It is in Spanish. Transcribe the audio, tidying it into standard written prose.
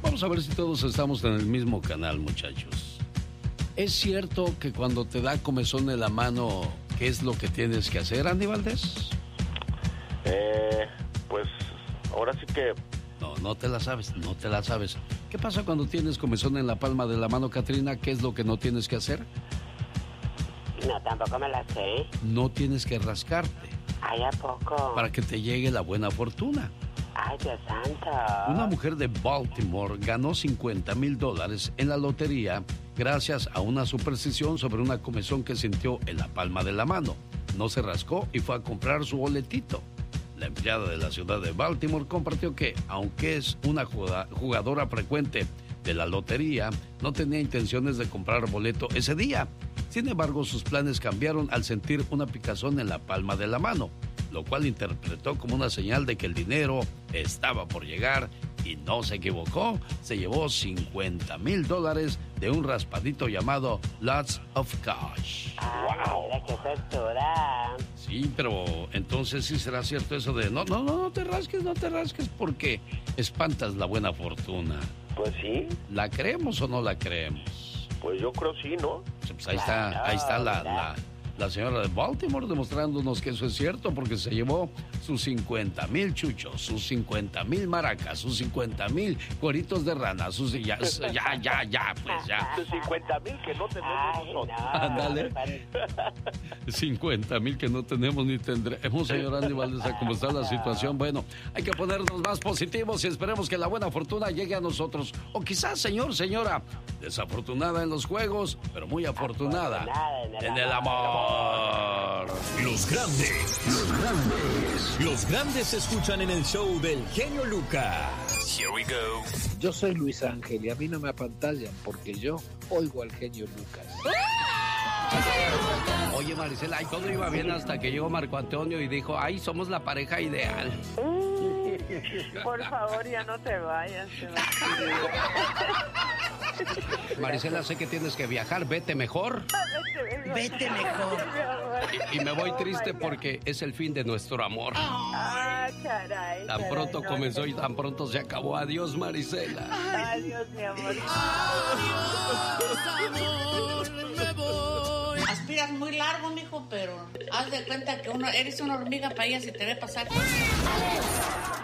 Vamos a ver si todos estamos en el mismo canal, muchachos. ¿Es cierto que cuando te da comezón en la mano, qué es lo que tienes que hacer, Andy Valdés? Pues ahora sí que... No te la sabes. ¿Qué pasa cuando tienes comezón en la palma de la mano, Catrina? ¿Qué es lo que no tienes que hacer? No, tampoco me la sé. No tienes que rascarte. Ay, ¿a poco? Para que te llegue la buena fortuna. Ay, Dios santo. Una mujer de Baltimore ganó $50,000 en la lotería gracias a una superstición sobre una comezón que sintió en la palma de la mano. No se rascó y fue a comprar su boletito. La empleada de la ciudad de Baltimore compartió que, aunque es una jugadora frecuente de la lotería, no tenía intenciones de comprar boleto ese día. Sin embargo, sus planes cambiaron al sentir una picazón en la palma de la mano, lo cual interpretó como una señal de que el dinero estaba por llegar y no se equivocó. Se llevó $50,000 de un raspadito llamado Lots of Cash. Ay, wow. Mira qué tortura. Sí, pero entonces sí será cierto eso de no te rasques porque espantas la buena fortuna. Pues sí. ¿La creemos o no la creemos? Pues yo creo sí, ¿no? Pues ahí está la señora de Baltimore demostrándonos que eso es cierto, porque se llevó sus 50,000 chuchos, sus 50,000 maracas, sus 50,000 cueritos de rana, sus ya, pues ya. Sus 50,000 que no tenemos nosotros. Ándale. 50,000 que no tenemos ni tendremos, señor Andy Valdés, ¿cómo está la situación? Bueno, hay que ponernos más positivos y esperemos que la buena fortuna llegue a nosotros. O quizás, señora, desafortunada en los juegos, pero muy afortunada en el amor. Los grandes se escuchan en el show del genio Lucas. Here we go. Yo soy Luis Ángel y a mí no me apantallan porque yo oigo al genio Lucas. Oye, Maricela, ahí todo iba bien hasta que llegó Marco Antonio y dijo, ay, somos la pareja ideal. Por favor, ya no te vayas. Maricela, sé que tienes que viajar, vete mejor. Vete mejor. Y me voy triste porque es el fin de nuestro amor. Caray. Tan pronto comenzó y tan pronto se acabó. Adiós, Maricela. Adiós, mi amor. Adiós, amor, me voy. Aspiras muy largo, mijo, pero haz de cuenta que eres una hormiga para ella si te ve pasar.